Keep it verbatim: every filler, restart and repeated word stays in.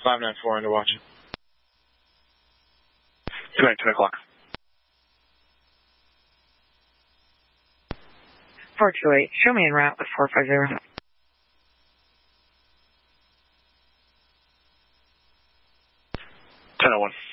five nine four under watch. Two nine, ten o'clock. four two eight, show me en route with four five zero. ten oh one.